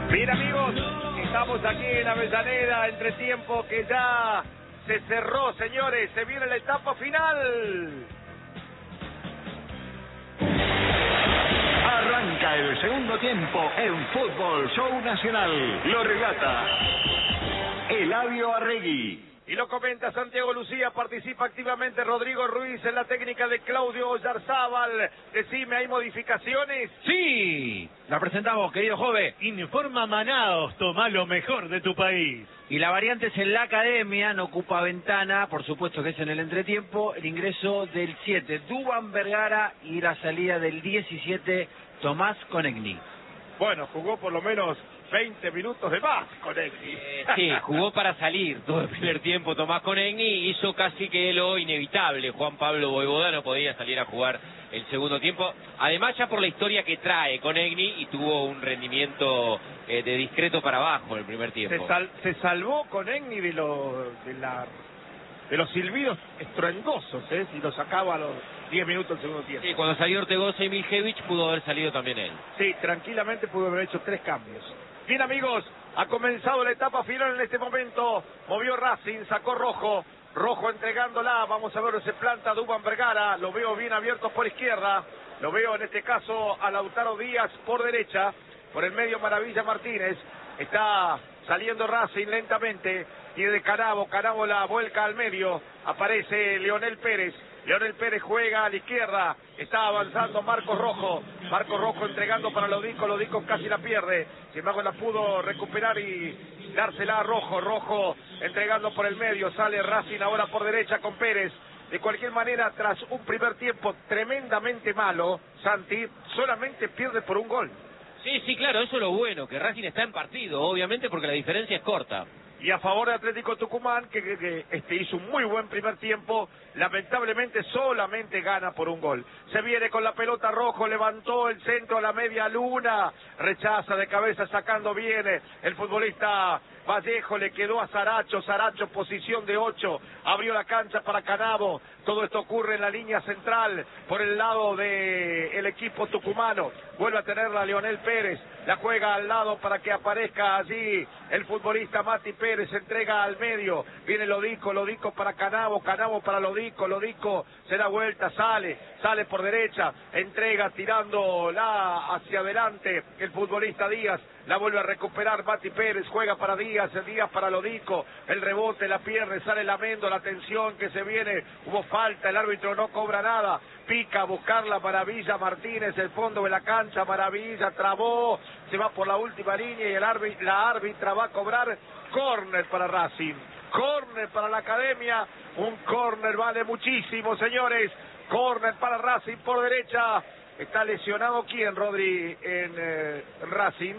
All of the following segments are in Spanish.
Bien, amigos, estamos aquí en Avellaneda, entretiempo que ya se cerró, señores, se viene la etapa final. Arranca el segundo tiempo en Fútbol Show Nacional. Lo relata Eladio Arregui. Y lo comenta Santiago Lucía, participa activamente Rodrigo Ruiz en la técnica de Claudio Oyarzábal. Decime, ¿hay modificaciones? Sí, la presentamos, querido Jove. Informa Manaos, toma lo mejor de tu país. Y la variante es en la academia, no ocupa ventana, por supuesto que es en el entretiempo, el ingreso del 7, Duván Vergara, y la salida del 17, Tomás Conegni. Bueno, jugó por lo menos 20 minutos de más Conegni. Sí, jugó para salir todo el primer tiempo Tomás Conegni, hizo casi que lo inevitable. Juan Pablo Voivoda no podía salir a jugar el segundo tiempo, además ya por la historia que trae Conegni, y tuvo un rendimiento de discreto para abajo en el primer tiempo. Se salvó Conegni de los silbidos estruendosos, si lo sacaba a los 10 minutos del segundo tiempo. Sí, cuando salió Ortegoza y Miljevich pudo haber salido también él. Sí, tranquilamente pudo haber hecho 3 cambios. Bien, amigos, ha comenzado la etapa final en este momento. Movió Racing, sacó Rojo. Rojo entregándola, vamos a ver, se planta Duván Vergara, lo veo bien abierto por izquierda, lo veo en este caso a Lautaro Díaz por derecha, por el medio Maravilla Martínez, está saliendo Racing lentamente, tiene de Canavo la vuelca al medio, aparece Leonel Pérez juega a la izquierda, está avanzando Marcos Rojo entregando para Lodico casi la pierde, sin embargo la pudo recuperar y dársela a Rojo entregando por el medio, sale Racing ahora por derecha con Pérez. De cualquier manera, tras un primer tiempo tremendamente malo, Santi solamente pierde por un gol. Sí, claro, eso es lo bueno, que Racing está en partido, obviamente, porque la diferencia es corta. Y a favor de Atlético Tucumán, que hizo un muy buen primer tiempo, lamentablemente solamente gana por un gol. Se viene con la pelota Rojo, levantó el centro a la media luna, rechaza de cabeza sacando bien el futbolista Vallejo, le quedó a Saracho posición de 8, abrió la cancha para Canavo. Todo esto ocurre en la línea central, por el lado del equipo tucumano. Vuelve a tenerla Leonel Pérez, la juega al lado para que aparezca allí el futbolista Mati Pérez, entrega al medio, viene Lodico para Canavo para Lodico se da vuelta, sale por derecha, entrega tirándola hacia adelante el futbolista Díaz, la vuelve a recuperar Mati Pérez, juega para Díaz para Lodico, el rebote, la pierde, sale Lamendo, la tensión que se viene, hubo falta, el árbitro no cobra nada, pica a buscarla Maravilla Martínez, el fondo de la cancha, Maravilla trabó, se va por la última línea y la árbitra va a cobrar córner para Racing, córner para la academia, un córner vale muchísimo, señores, córner para Racing por derecha. ¿Está lesionado quién, Rodri, en Racing?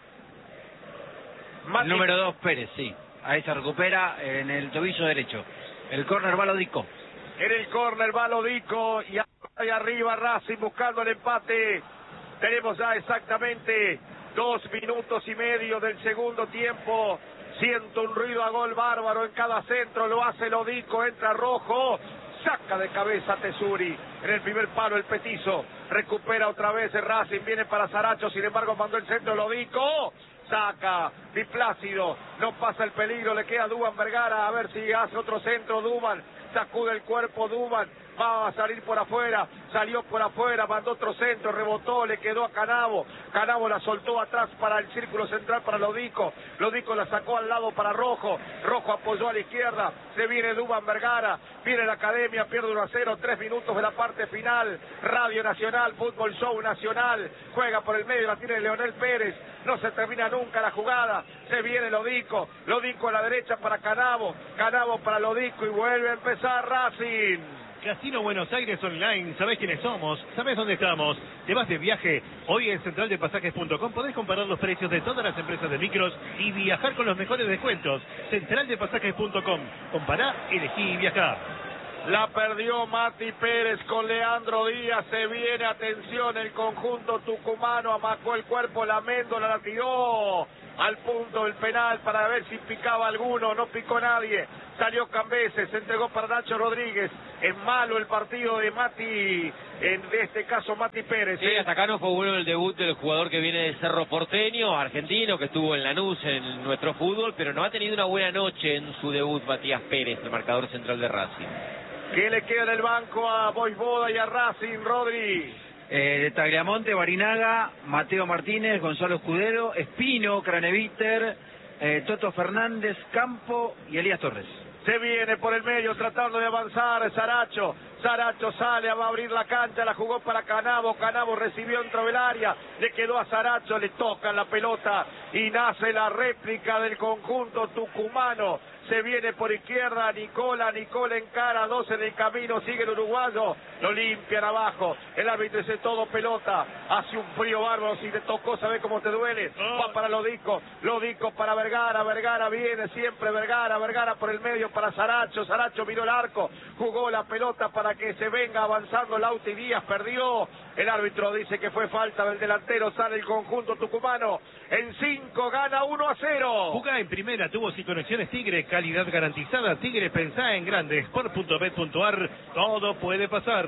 El número 2, Pérez, sí. Ahí se recupera en el tobillo derecho. El córner va Lodico. En el córner va Lodico y ahí arriba Racing buscando el empate. Tenemos ya exactamente 2 minutos y medio del segundo tiempo. Siento un ruido a gol bárbaro en cada centro, lo hace Lodico, entra Rojo, saca de cabeza Tesuri, en el primer palo el petizo, recupera otra vez el Racing, viene para Saracho, sin embargo mandó el centro Lodico, saca Di Plácido, no pasa el peligro, le queda Duván Vergara, a ver si hace otro centro Duván, sacude el cuerpo Duván, va a salir por afuera, salió por afuera, mandó otro centro, rebotó, le quedó a Canavo la soltó atrás para el círculo central para Lodico la sacó al lado para Rojo apoyó a la izquierda, se viene Duván Vergara, viene la academia, pierde 1-0, 3 minutos de la parte final, Radio Nacional, Fútbol Show Nacional, juega por el medio, la tiene Leonel Pérez, no se termina nunca la jugada, se viene Lodico a la derecha para Canavo para Lodico y vuelve a empezar Racing. Casino Buenos Aires Online, ¿sabés quiénes somos? ¿Sabés dónde estamos? ¿Te vas de viaje? Hoy en centraldepasajes.com podés comparar los precios de todas las empresas de micros y viajar con los mejores descuentos. Centraldepasajes.com. Compará, elegí y viajá. La perdió Mati Pérez con Leandro Díaz, se viene, atención, el conjunto tucumano, amacó el cuerpo, Lamendo la tiró al punto del penal para ver si picaba alguno, no picó nadie, salió Cambeses, se entregó para Nacho Rodríguez, Es malo el partido de Mati, de este caso Mati Pérez. Sí, hasta acá no fue bueno el debut del jugador que viene de Cerro Porteño, argentino, que estuvo en Lanús en nuestro fútbol, pero no ha tenido una buena noche en su debut Matías Pérez, el marcador central de Racing. ¿Qué le queda en el banco a Boisboda y a Racing, Rodri? De Tagliamonte, Barinaga, Mateo Martínez, Gonzalo Escudero, Espino, Craneviter, Toto Fernández, Campo y Elías Torres. Se viene por el medio tratando de avanzar Saracho. Saracho sale, va a abrir la cancha, la jugó para Canavo. Canavo recibió dentro del área, le quedó a Saracho, le tocan la pelota y nace la réplica del conjunto tucumano. Se viene por izquierda Nicola encara, 2 en el camino, sigue el uruguayo, lo limpian abajo, el árbitro dice todo pelota, hace un frío bárbaro, si te tocó, ¿sabes cómo te duele? Va para Lodico para Vergara viene siempre Vergara por el medio para Saracho miró el arco, jugó la pelota para que se venga avanzando Lauti Díaz, perdió, el árbitro dice que fue falta del delantero, sale el conjunto tucumano, en 5 gana 1-0. Jugá en primera, tubos y conexiones Tigre, calidad garantizada. Tigre, pensá en grande. Sport.bet.ar, todo puede pasar.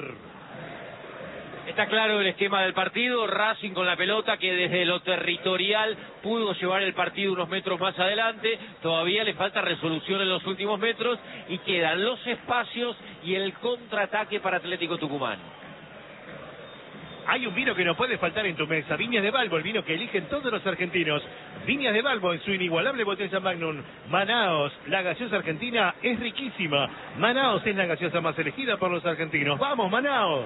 Está claro el esquema del partido, Racing con la pelota que desde lo territorial pudo llevar el partido unos metros más adelante, todavía le falta resolución en los últimos metros y quedan los espacios y el contraataque para Atlético Tucumán. Hay un vino que no puede faltar en tu mesa, Viñas de Balbo, el vino que eligen todos los argentinos. Viñas de Balbo en su inigualable botella Magnum. Manaos, la gaseosa argentina es riquísima. Manaos es la gaseosa más elegida por los argentinos. ¡Vamos, Manaos!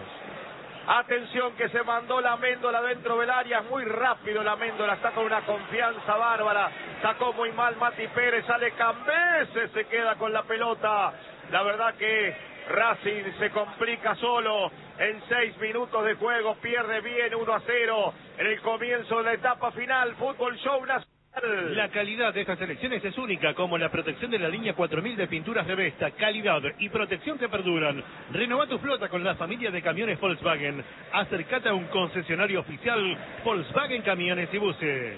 Atención que se mandó la Méndola dentro del área, muy rápido la Méndola, está con una confianza bárbara, sacó muy mal Mati Pérez, sale Cambese, se queda con la pelota. La verdad que Racing se complica solo en 6 minutos de juego, pierde bien 1-0 en el comienzo de la etapa final. Fútbol Show Nacional. La calidad de estas selecciones es única, como la protección de la línea 4000 de pinturas de Vesta, calidad y protección que perduran. Renova tu flota con la familia de camiones Volkswagen. Acércate a un concesionario oficial Volkswagen Camiones y Buses.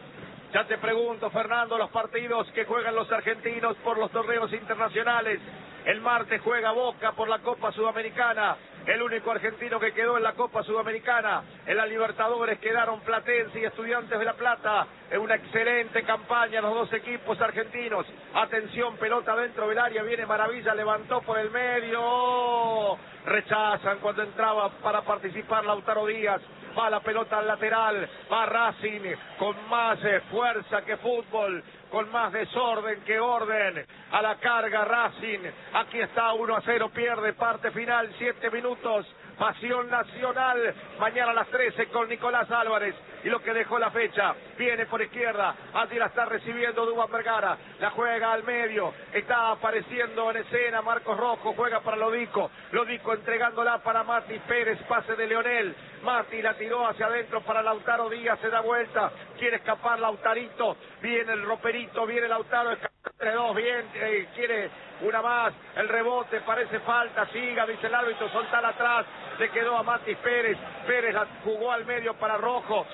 Ya te pregunto, Fernando, los partidos que juegan los argentinos por los torneos internacionales. El martes juega Boca por la Copa Sudamericana, el único argentino que quedó en la Copa Sudamericana. En la Libertadores quedaron Platense y Estudiantes de La Plata. Es una excelente campaña los dos equipos argentinos. Atención, pelota dentro del área, viene Maravilla, levantó por el medio. Rechazan cuando entraba para participar Lautaro Díaz. Va la pelota al lateral, va Racing con más fuerza que fútbol, con más desorden que orden. A la carga Racing, aquí está 1-0, pierde, parte final, 7 minutos. Pasión Nacional, mañana a las 13 con Nicolás Álvarez. Y lo que dejó la fecha, viene por izquierda, allí la está recibiendo Duván Vergara, la juega al medio, está apareciendo en escena Marcos Rojo, juega para Lodico entregándola para Mati Pérez, pase de Leonel, Mati la tiró hacia adentro para Lautaro Díaz, se da vuelta, quiere escapar Lautarito, viene el roperito, viene Lautaro, entre dos, bien, quiere una más, el rebote, parece falta, siga, dice el árbitro, soltar atrás, le quedó a Mati Pérez, Pérez la jugó al medio para Rojo,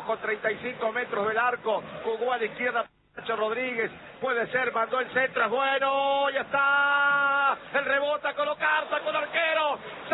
35 metros del arco, jugó a la izquierda Nacho Rodríguez, puede ser, mandó el centro, es bueno, ya está, el rebote a colocar, sacó el arquero,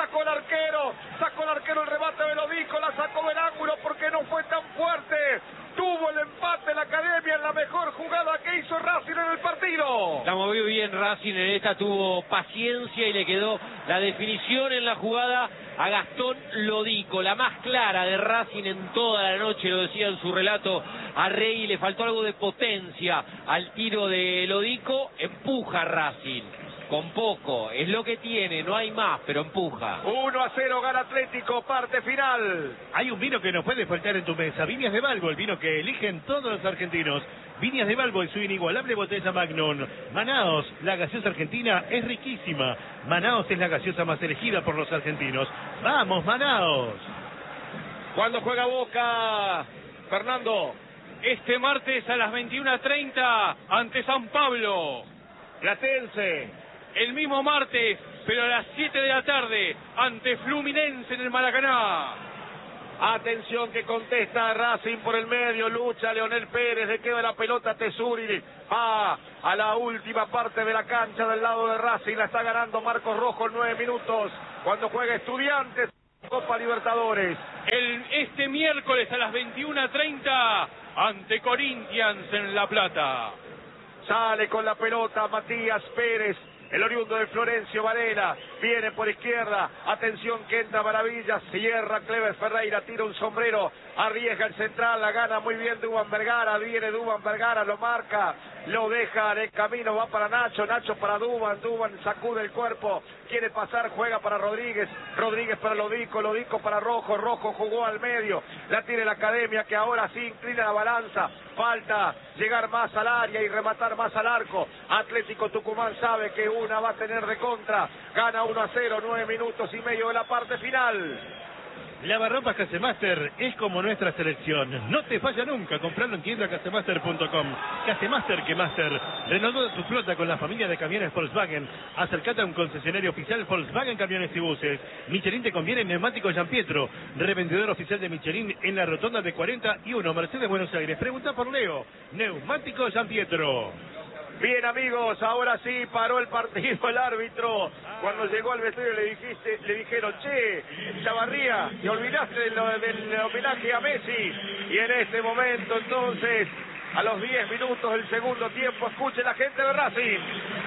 el remate de Lodico, la sacó del ángulo porque no fue tan fuerte, tuvo el empate la Academia en la mejor jugada que hizo Racing en el partido. La movió bien Racing en esta, tuvo paciencia y le quedó la definición en la jugada a Gastón Lodico, la más clara de Racing en toda la noche, lo decía en su relato a Rey, le faltó algo de potencia al tiro de Lodico, empuja Racing. Con poco, es lo que tiene, no hay más, pero empuja. 1-0 gana Atlético, parte final. Hay un vino que no puede faltar en tu mesa, Viñas de Balbo, el vino que eligen todos los argentinos. Viñas de Balbo en su inigualable botella Magnum. Manaos, la gaseosa argentina es riquísima. Manaos es la gaseosa más elegida por los argentinos. ¡Vamos, Manaos! ¿Cuándo juega Boca, Fernando? Este martes a las 21:30 ante San Pablo. Platense. El mismo martes, pero a las 7 de la tarde, ante Fluminense en el Maracaná. Atención que contesta Racing por el medio, lucha Leonel Pérez, le queda la pelota a Tesuri, va a la última parte de la cancha del lado de Racing, la está ganando Marcos Rojo en 9 minutos, cuando juega Estudiantes, Copa Libertadores. Este miércoles a las 21:30 ante Corinthians en La Plata. Sale con la pelota Matías Pérez, el oriundo de Florencio Varela, viene por izquierda, atención que entra Maravilla, cierra Clever Ferreira, tira un sombrero, arriesga el central, la gana muy bien Duván Vergara, viene Duván Vergara, lo marca, lo deja en el camino, va para Nacho, Nacho para Duván, Duván sacude el cuerpo, quiere pasar, juega para Rodríguez, Rodríguez para Lodico, Lodico para Rojo, Rojo jugó al medio, la tiene la Academia que ahora sí inclina la balanza, falta llegar más al área y rematar más al arco, Atlético Tucumán sabe que una va a tener de contra, gana 1-0, 9 minutos y medio de la parte final. Lavarropas Casemaster es como nuestra selección. No te falla nunca. Comprarlo en tienda casemaster.com. Casemaster que Master. Renueva tu flota con la familia de camiones Volkswagen. Acércate a un concesionario oficial Volkswagen Camiones y Buses. Michelin te conviene en neumáticos Gianpietro. Revendedor oficial de Michelin en la rotonda de 41 Mercedes Buenos Aires. Pregunta por Leo. Neumáticos Gianpietro. Bien amigos, ahora sí paró el partido el árbitro. Cuando llegó al vestuario le dijeron, che, Chavarría, te olvidaste del homenaje a Messi. Y en este momento entonces, a los 10 minutos del segundo tiempo, escuche la gente de Racing.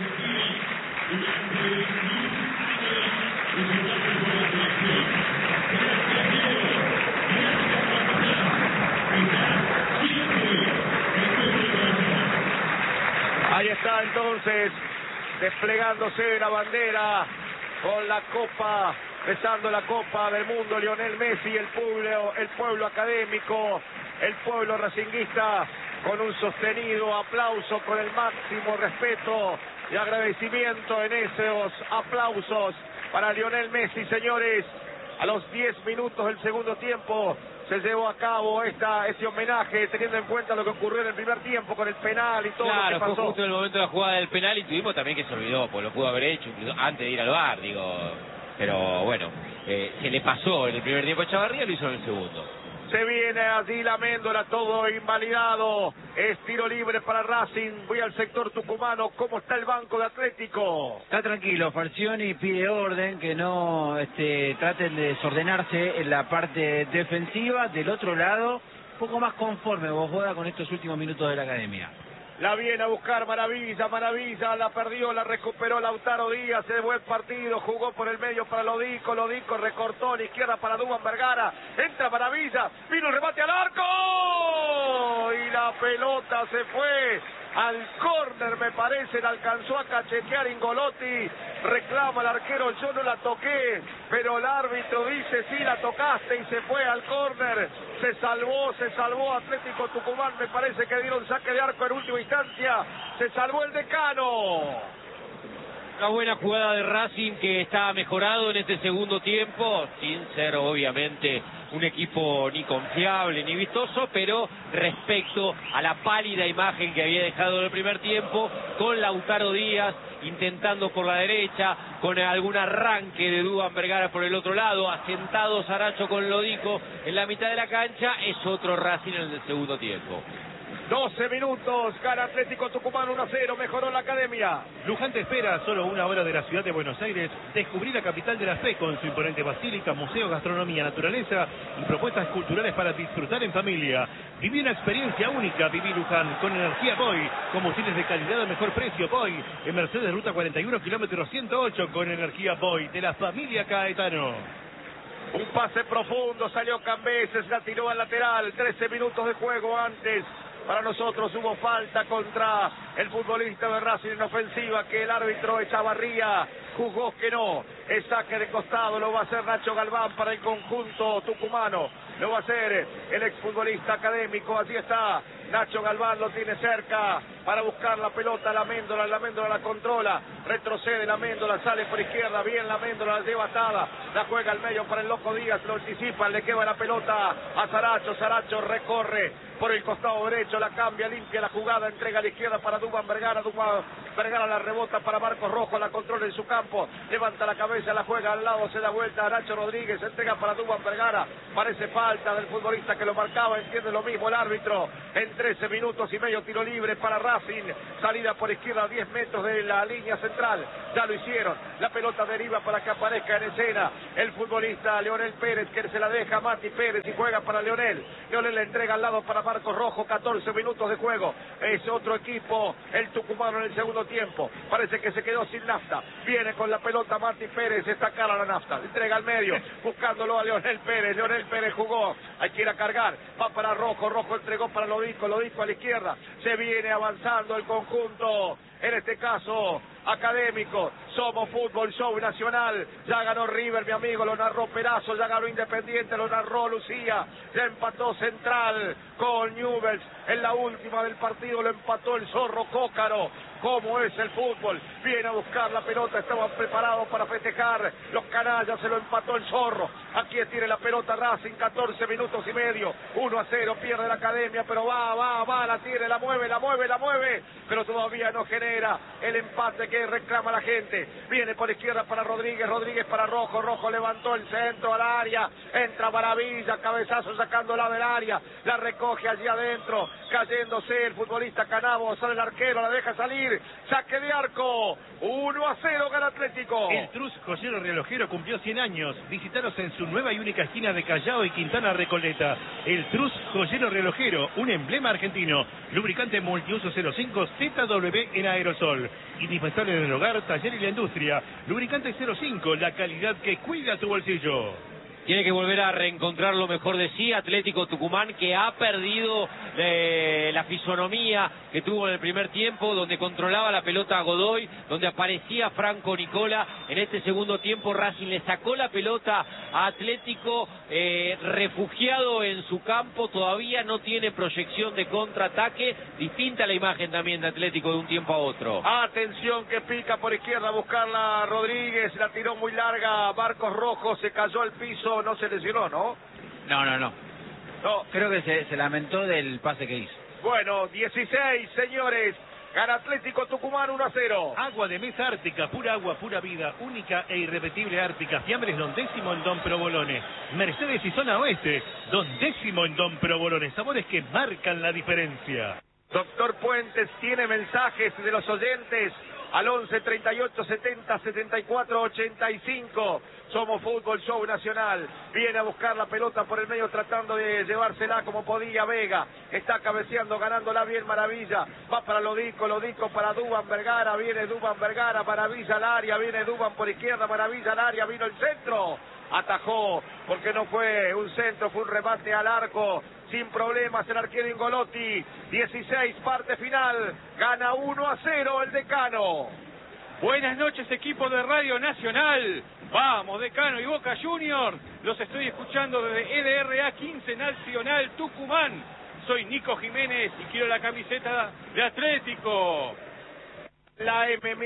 Ahí está entonces, desplegándose la bandera con la copa, besando la copa del mundo, Lionel Messi, el pueblo académico, el pueblo racinguista, con un sostenido aplauso, con el máximo respeto y agradecimiento en esos aplausos para Lionel Messi, señores. A los 10 minutos del segundo tiempo se llevó a cabo ese homenaje, teniendo en cuenta lo que ocurrió en el primer tiempo con el penal y todo lo que pasó. Fue justo en el momento de la jugada del penal y tuvimos también que se olvidó, pues lo pudo haber hecho incluso antes de ir al VAR, pero bueno, se le pasó en el primer tiempo a Chavarría, lo hizo en el segundo. Se viene allí la Méndola, todo invalidado, es tiro libre para Racing, voy al sector tucumano, ¿cómo está el banco de Atlético? Está tranquilo, Falcioni pide orden, que no traten de desordenarse en la parte defensiva, del otro lado, un poco más conforme Bojoda con estos últimos minutos de la Academia. La viene a buscar Maravilla, Maravilla la perdió, la recuperó Lautaro Díaz, el buen partido, jugó por el medio para Lodico, Lodico recortó a la izquierda para Duván Vergara, entra Maravilla, vino el remate al arco y la pelota se fue al córner, me parece, la alcanzó a cachetear Ingolotti, reclama el arquero, yo no la toqué, pero el árbitro dice sí la tocaste y se fue al córner, se salvó Atlético Tucumán, me parece que dieron saque de arco en última instancia, se salvó el decano. Una buena jugada de Racing que está mejorado en este segundo tiempo, sin ser obviamente un equipo ni confiable ni vistoso, pero respecto a la pálida imagen que había dejado en el primer tiempo, con Lautaro Díaz intentando por la derecha, con algún arranque de Duván Vergara por el otro lado, asentado Saracho con Lodico en la mitad de la cancha, es otro Racing en el segundo tiempo. 12 minutos, gana Atlético Tucumán 1-0, mejoró la Academia. Luján te espera, solo una hora de la ciudad de Buenos Aires. Descubrí la capital de la fe con su imponente basílica, museo, gastronomía, naturaleza y propuestas culturales para disfrutar en familia. Viví una experiencia única, viví Luján, con energía Boy, combustibles de calidad a mejor precio Boy, en Mercedes Ruta 41, kilómetro 108, con energía Boy, de la familia Caetano. Un pase profundo, salió Cambeses, la tiró al lateral, 13 minutos de juego antes. Para nosotros hubo falta contra el futbolista de Racing en ofensiva, que el árbitro Echavarría juzgó que no. El saque de costado lo va a hacer Nacho Galván para el conjunto tucumano. Lo va a hacer el exfutbolista académico. Allí está Nacho Galván, lo tiene cerca para buscar la pelota, la Méndola la controla, retrocede la Méndola, sale por izquierda, bien la Méndola, la lleva atada, la juega al medio para el Loco Díaz, lo anticipa, le queda la pelota a Saracho, Saracho recorre por el costado derecho, la cambia, limpia la jugada, entrega a la izquierda para Duván Vergara, Duván Vergara la rebota para Marcos Rojo, la controla en su campo, levanta la cabeza, la juega al lado, se da vuelta a Nacho Rodríguez, entrega para Duván Vergara, parece falta del futbolista que lo marcaba, entiende lo mismo el árbitro, en 13 minutos y medio tiro libre para Racing, salida por izquierda a 10 metros de la línea central, ya lo hicieron, la pelota deriva para que aparezca en escena el futbolista Leonel Pérez, que se la deja a Mati Pérez y juega para Leonel le entrega al lado para Marcos Rojo, 14 minutos de juego, es otro equipo, el tucumano en el segundo tiempo, parece que se quedó sin nafta, viene con la pelota Mati Pérez, está cara la nafta, entrega al medio, buscándolo a Leonel Pérez jugó, hay que ir a cargar, va para Rojo, Rojo entregó para Lodico a la izquierda, se viene avanzando el conjunto, en este caso Académico, somos Fútbol Show Nacional, ya ganó River, mi amigo, lo narró Perazo, ya ganó Independiente, lo narró Lucía, ya empató Central con Newell's, en la última del partido lo empató el Zorro Cócaro, cómo es el fútbol, viene a buscar la pelota, estaban preparados para festejar, los canallas, se lo empató el Zorro, aquí tiene la pelota Racing, 14 minutos y medio, 1-0, pierde la Academia, pero va, la tiene, la mueve, pero todavía no genera el empate que reclama la gente, viene por izquierda para Rodríguez para Rojo, Rojo levantó el centro al área, entra Maravilla, cabezazo sacándola del área, la recoge allí adentro, cayéndose el futbolista Canavo, sale el arquero, la deja salir, saque de arco, 1-0 gana Atlético. El Trus Joyero Relojero cumplió 100 años, visitaros en su nueva y única esquina de Callao y Quintana Recoleta, el Trus Joyero Relojero, un emblema argentino, lubricante multiuso 05 ZW en aerosol, indispensable en el hogar, taller y la industria, lubricante 05, la calidad que cuida tu bolsillo. Tiene que volver a reencontrar lo mejor de sí, Atlético Tucumán, que ha perdido la fisonomía que tuvo en el primer tiempo, donde controlaba la pelota a Godoy, donde aparecía Franco Nicola. En este segundo tiempo Racing le sacó la pelota a Atlético, refugiado en su campo, todavía no tiene proyección de contraataque, distinta la imagen también de Atlético de un tiempo a otro. Atención que pica por izquierda a buscarla Rodríguez, la tiró muy larga, Marcos Rojo se cayó al piso, no se lesionó, ¿no? No. Creo que se lamentó del pase que hizo. Bueno, 16, señores. Gana Atlético Tucumán 1-0. Agua de mesa Ártica, pura agua, pura vida, única e irrepetible Ártica. Fiambres Don Décimo en Don Provolone. Mercedes y Zona Oeste, Don Décimo en Don Provolone. Sabores que marcan la diferencia. Doctor Puentes tiene mensajes de los oyentes al 11 38 70 74 85. Somos Fútbol Show Nacional. Viene a buscar la pelota por el medio tratando de llevársela como podía Vega. Está cabeceando, ganándola bien Maravilla. Va para Lodico para Duván Vergara. Viene Duván Vergara, Maravilla al área. Viene Duván por izquierda, Maravilla al área. Vino el centro. Atajó, porque no fue un centro, fue un remate al arco. Sin problemas el arquero Ingolotti. 16, parte final. Gana 1-0 el Decano. Buenas noches, equipo de Radio Nacional. Vamos, Decano y Boca Juniors. Los estoy escuchando desde EDRA 15 Nacional Tucumán. Soy Nico Jiménez y quiero la camiseta de Atlético. La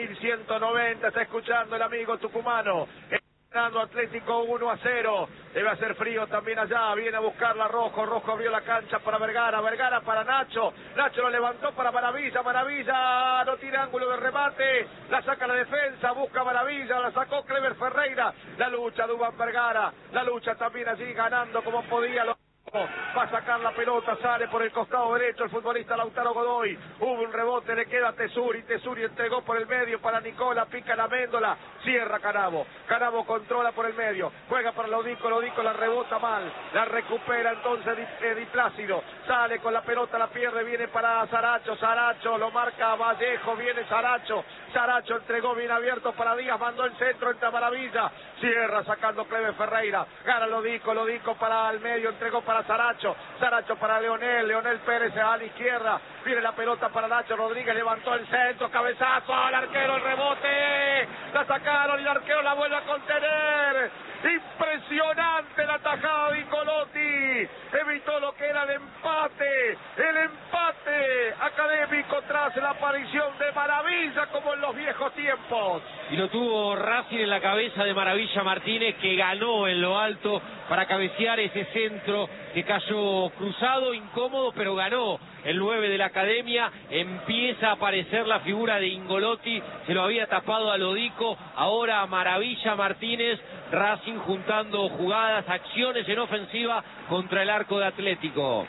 M1190 está escuchando el amigo tucumano. Ganando Atlético 1-0. Debe hacer frío también allá. Viene a buscarla Rojo. Rojo abrió la cancha para Vergara. Vergara para Nacho. Nacho lo levantó para Maravilla. Maravilla no tiene ángulo de remate. La saca la defensa. Busca Maravilla. La sacó Clever Ferreira. La lucha Duván Vergara. La lucha también allí ganando como podía. Va a sacar la pelota, sale por el costado derecho el futbolista Lautaro Godoy. Hubo un rebote, le queda a Tesuri. Tesuri entregó por el medio para Nicola, pica la Méndola, cierra Canavo. Canavo controla por el medio, juega para Lodico, Lodico la rebota mal, la recupera entonces Di Plácido. Sale con la pelota, la pierde, viene para Saracho. Saracho lo marca Vallejo, viene Saracho. Saracho entregó bien abierto para Díaz, mandó el centro, entra Maravilla, cierra sacando Clever Ferreira. Gana Lodico para el medio, entregó para para Saracho. Saracho para Leonel. Leonel Pérez a la izquierda. Viene la pelota para Nacho Rodríguez. Levantó el centro. Cabezazo al arquero. El rebote. La sacaron y el arquero la vuelve a contener. Impresionante la tajada de Incolotti. Evitó lo que era el empate. El empate académico tras la aparición de Maravilla como en los viejos tiempos. Y lo tuvo Racing en la cabeza de Maravilla Martínez, que ganó en lo alto para cabecear ese centro que cayó cruzado, incómodo, pero ganó el 9 de la Academia. Empieza a aparecer la figura de Ingolotti, se lo había tapado a Lodico, ahora Maravilla Martínez. Racing juntando jugadas, acciones en ofensiva contra el arco de Atlético.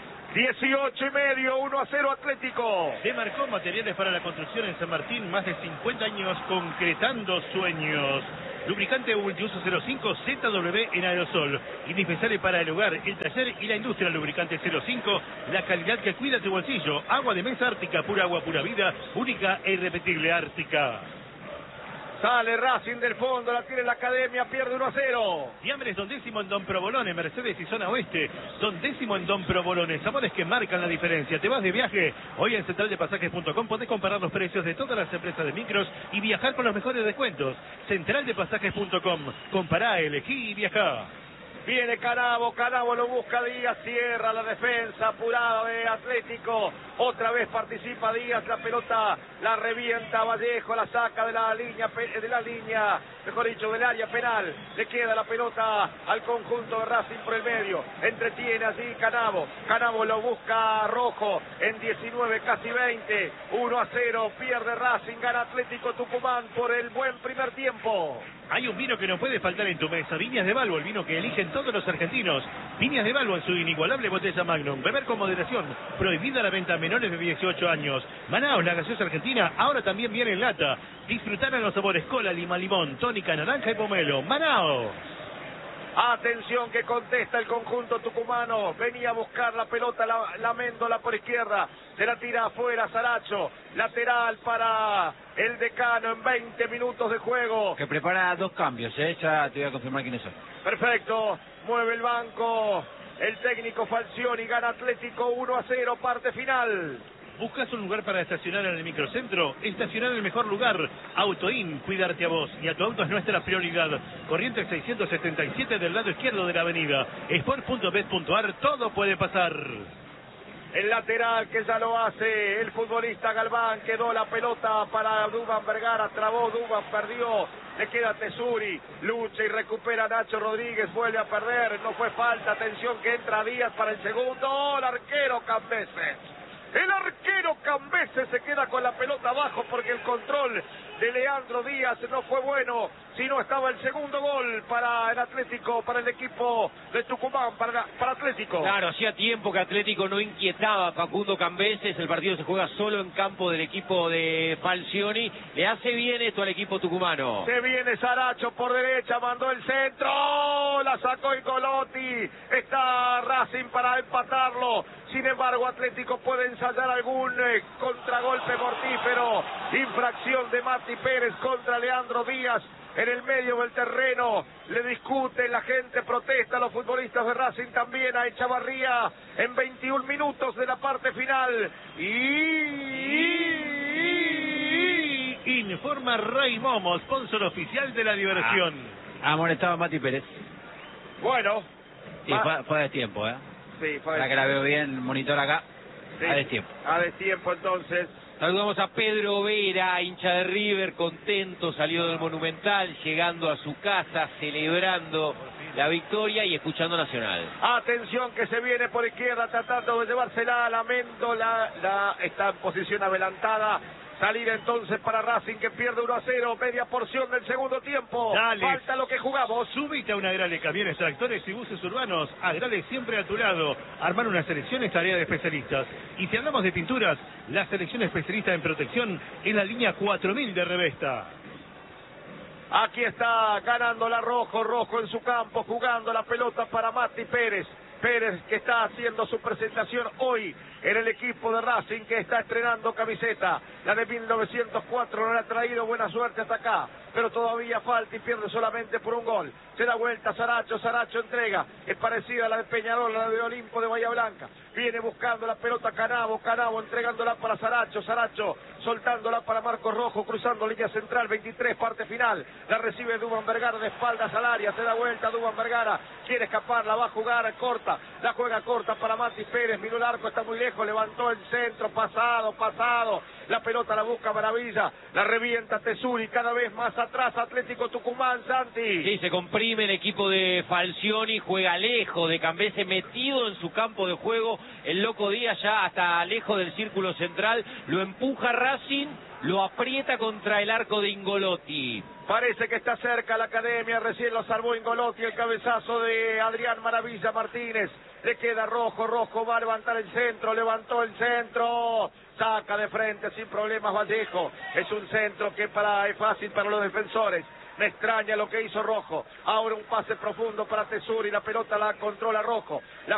18,5, 1-0 Atlético. Demarcó materiales para la construcción en San Martín, más de 50 años concretando sueños. Lubricante multiuso 05 ZW en aerosol. Indispensable para el hogar, el taller y la industria. Lubricante 05, la calidad que cuida tu bolsillo. Agua de mesa Ártica, pura agua, pura vida. Única e irrepetible Ártica. Sale Racing del fondo, la tiene la Academia, pierde 1-0. Fiambres Don Décimo en Don Provolone, Mercedes y Zona Oeste. Don Décimo en Don Provolone, sabores que marcan la diferencia. ¿Te vas de viaje? Hoy en centraldepasajes.com podés comparar los precios de todas las empresas de micros y viajar con los mejores descuentos. Centraldepasajes.com, compará, elegí y viajá. Viene Canavo, Canavo lo busca Díaz, cierra la defensa apurada de Atlético. Otra vez participa Díaz, la pelota la revienta Vallejo, la saca de la línea, mejor dicho, del área penal. Le queda la pelota al conjunto de Racing por el medio. Entretiene allí Canavo. Canavo lo busca Rojo en 19, casi 20. 1-0, pierde Racing, gana Atlético Tucumán por el buen primer tiempo. Hay un vino que no puede faltar en tu mesa. Viñas de Balbo, el vino que eligen todos los argentinos. Viñas de Balbo en su inigualable botella Magnum. Beber con moderación. Prohibida la venta a menores de 18 años. Manaos, la gaseosa argentina, ahora también viene en lata. Disfrutar en los sabores cola, lima, limón, tónica, naranja y pomelo. Manaos. Atención que contesta el conjunto tucumano. Venía a buscar la pelota, la Méndola por izquierda. Se la tira afuera Saracho. Lateral para el Decano en 20 minutos de juego. Que prepara dos cambios, ya te voy a confirmar quiénes son. Perfecto. Mueve el banco. El técnico Falcioni, gana Atlético 1-0, parte final. ¿Buscas un lugar para estacionar en el microcentro? Estacionar en el mejor lugar. Autoin, cuidarte a vos y a tu auto es nuestra prioridad. Corrientes 677 del lado izquierdo de la avenida. Sport.bet.ar, todo puede pasar. El lateral que ya lo hace el futbolista Galván, quedó la pelota para Duván Vergara, trabó Duván, perdió, le queda Tesuri, lucha y recupera Nacho Rodríguez, vuelve a perder, no fue falta, atención que entra Díaz para el segundo, el arquero Cambeses. El arquero Cambeses se queda con la pelota abajo porque el control de Leandro Díaz no fue bueno, sino estaba el segundo gol para el Atlético, para el equipo de Tucumán, para Atlético. Claro, hacía tiempo que Atlético no inquietaba a Facundo Cambeses, el partido se juega solo en campo del equipo de Falcioni, le hace bien esto al equipo tucumano. Se viene Saracho por derecha, mandó el centro, la sacó Incolotti, está Racing para empatarlo, sin embargo Atlético puede ensayar algún contragolpe mortífero, infracción de Mati Pérez contra Leandro Díaz. En el medio del terreno le discuten, la gente protesta, los futbolistas de Racing también a Echavarría en 21 minutos de la parte final. Informa Ray Momo, sponsor oficial de la diversión. Amonestaba Mati Pérez. Bueno. Sí, fue de tiempo, Sí, fue para que la veo bien, monitor acá. Sí, a destiempo. A destiempo entonces. Saludamos a Pedro Vera, hincha de River, contento, salió del Monumental, llegando a su casa, celebrando la victoria y escuchando Nacional. Atención que se viene por izquierda, tratando de llevársela a la Méndola, está en posición adelantada. Salir entonces para Racing que pierde 1-0, media porción del segundo tiempo. Dale. Falta lo que jugamos. Subite a una Agrale, camiones, tractores y buses urbanos. Agrale siempre a tu lado. Armar una selección es tarea de especialistas. Y si hablamos de pinturas, la selección especialista en protección es la línea 4000 de Revesta. Aquí está ganando la Rojo en su campo, jugando la pelota para Mati Pérez. Pérez que está haciendo su presentación hoy en el equipo de Racing que está estrenando camiseta. La de 1904 no le ha traído buena suerte hasta acá, pero todavía falta y pierde solamente por un gol. Se da vuelta Saracho, Saracho entrega, es parecida a la de Peñarol, la de Olimpo de Bahía Blanca. Viene buscando la pelota Canavo, Canavo entregándola para Saracho, Saracho soltándola para Marcos Rojo, cruzando línea central, 23, parte final. La recibe Duván Vergara de espaldas al área, se da vuelta Duván Vergara, quiere escapar, la va a jugar corta, la juega corta para Mati Pérez, miró el arco, está muy lejos, levantó el centro, pasado, la pelota la busca Maravilla, la revienta Tesuri, cada vez más atrás Atlético Tucumán, Santi. Sí, se comprime el equipo de Falcioni, juega lejos de Cambese, metido en su campo de juego, el Loco Díaz ya hasta lejos del círculo central, lo empuja Racing, lo aprieta contra el arco de Ingolotti. Parece que está cerca la academia, recién lo salvó Ingolotti, el cabezazo de Adrián Maravilla Martínez. Le queda Rojo, Rojo va a levantar el centro, levantó el centro, saca de frente sin problemas Vallejo. Es un centro que es fácil para los defensores. Me extraña lo que hizo Rojo. Ahora un pase profundo para Tesuri, la pelota la controla Rojo.